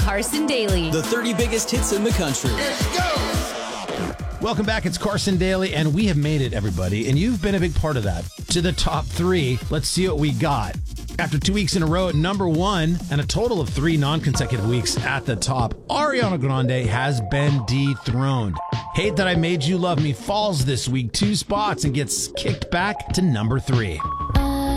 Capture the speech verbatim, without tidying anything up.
Carson Daly. The thirty biggest hits in the country. Let's go! Welcome back. It's Carson Daly, and we have made it, everybody, and you've been a big part of that. To the top three, let's see what we got. After two weeks in a row at number one and a total of three non-consecutive weeks at the top, Ariana Grande has been dethroned. Hate That I Made You Love Me falls this week two spots and gets kicked back to number three.